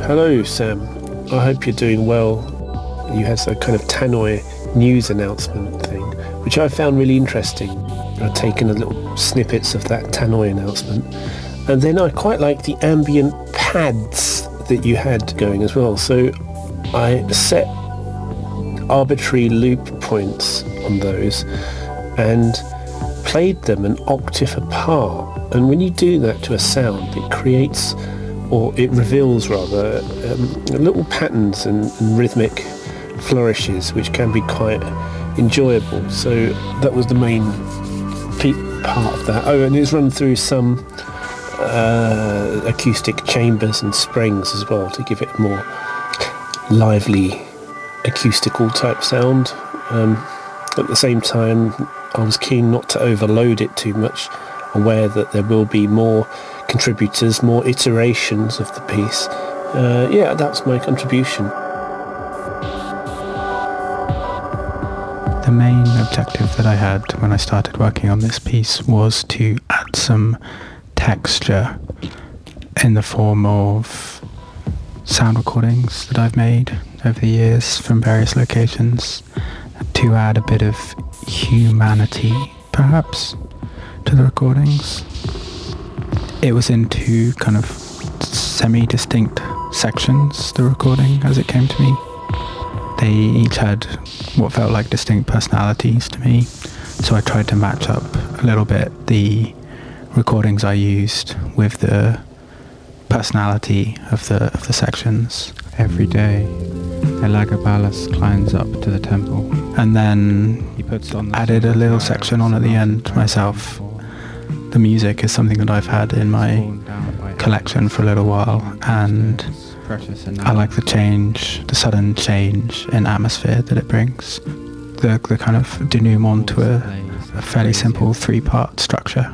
Hello, Sam. I hope you're doing well. You had a kind of Tannoy news announcement thing, which I found really interesting. I've taken a little snippets of that Tannoy announcement. And then I quite like the ambient pads that you had going as well. So I set arbitrary loop points on those and played them an octave apart. And when you do that to a sound, it creates, or it reveals rather, little patterns and rhythmic flourishes which can be quite enjoyable. So that was the main part of that. Oh, and it's run through some acoustic chambers and springs as well to give it a more lively acoustical type sound. At the same time, I was keen not to overload it too much, aware that there will be more contributors, more iterations of the piece. Yeah, that's my contribution. The main objective that I had when I started working on this piece was to add some texture in the form of sound recordings that I've made over the years from various locations, to add a bit of humanity, perhaps, to the recordings. It was in two kind of semi-distinct sections, the recording, as it came to me. They each had what felt like distinct personalities to me, so I tried to match up a little bit the recordings I used with the personality of the sections. Every day, Elagabalus climbs up to the temple, and then he puts on added a little section on at the end myself. The music is something that I've had in my collection for a little while, and I like the sudden change in atmosphere that it brings. The kind of denouement to a fairly simple 3-part structure.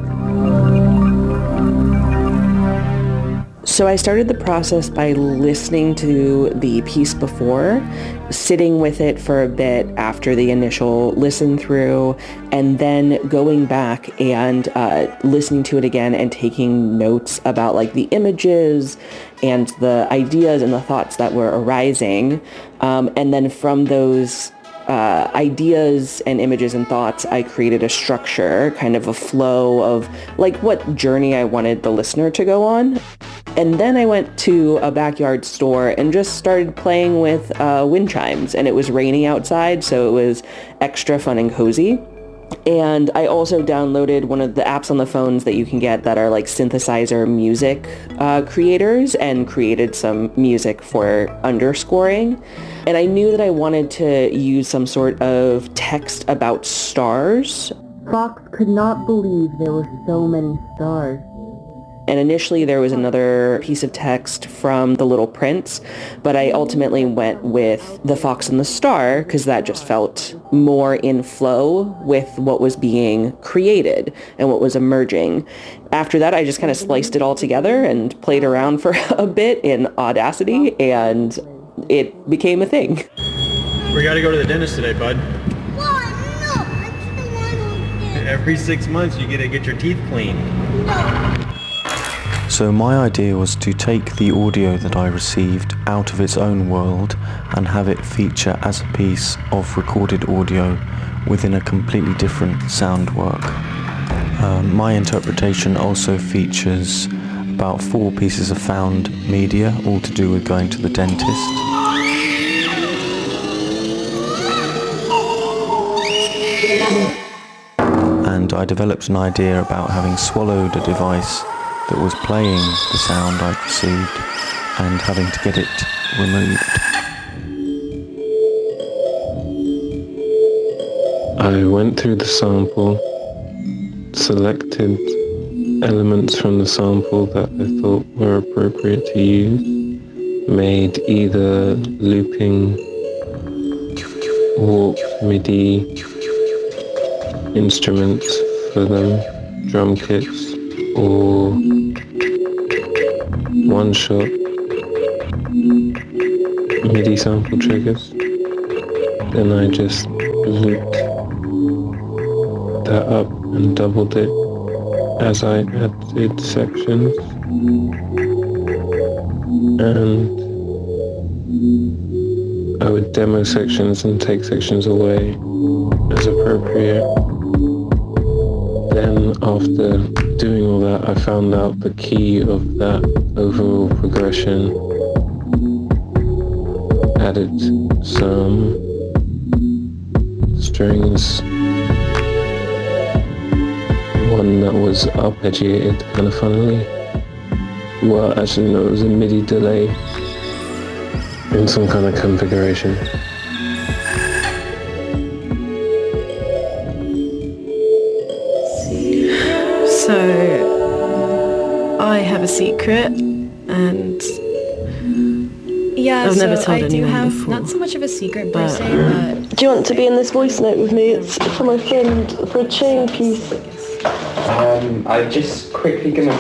So I started the process by listening to the piece before, sitting with it for a bit after the initial listen through, and then going back and listening to it again and taking notes about like the images and the ideas and the thoughts that were arising. And then from those ideas and images and thoughts, I created a structure, kind of a flow of like what journey I wanted the listener to go on. And then I went to a backyard store and just started playing with wind chimes, and it was raining outside, so it was extra fun and cozy. And I also downloaded one of the apps on the phones that you can get that are like synthesizer music creators, and created some music for underscoring. And I knew that I wanted to use some sort of text about stars. Fox could not believe there were so many stars. And initially there was another piece of text from The Little Prince, but I ultimately went with The Fox and the Star because that just felt more in flow with what was being created and what was emerging. After that, I just kind of spliced it all together and played around for a bit in Audacity, and it became a thing. We gotta go to the dentist today, bud. Why? No, I just want to. Every 6 months you get your teeth cleaned. No. So my idea was to take the audio that I received out of its own world and have it feature as a piece of recorded audio within a completely different sound work. My interpretation also features about 4 pieces of found media, all to do with going to the dentist. And I developed an idea about having swallowed a device that was playing the sound I received and having to get it removed. I went through the sample, selected elements from the sample that I thought were appropriate to use, made either looping or MIDI instruments for them, drum kits, or one-shot MIDI sample triggers. Then I just looped that up and doubled it as I added sections. and I would demo sections and take sections away as appropriate. Then after doing all that, I found out the key of that overall progression, added some strings, one that was arpeggiated kind of funnily. Well, actually no, it was a MIDI delay in some kind of configuration. So, I have a secret, and yeah, I've never so told I do anyone have before. not so much of a secret per se, but Do you want to be in this voice note with me? It's for my friend, for a chain piece. I'm just quickly gonna.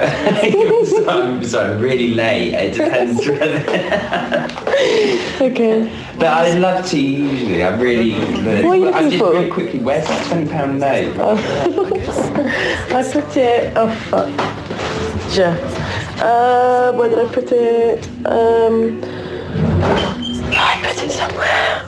So I'm really late. It depends whether. Okay. But I love to usually. I really. What are you I looking just for? really quickly. Where's that £20 note? I put it. Oh fuck. Yeah. Where did I put it? I put it somewhere.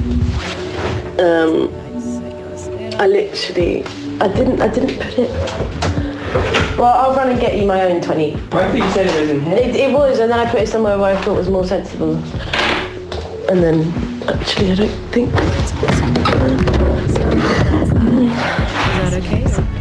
I didn't put it. Well, I'll run and get you my own 20. I think you said it was in here. It was, and then I put it somewhere where I thought was more sensible. And then, actually, I don't think. is that okay?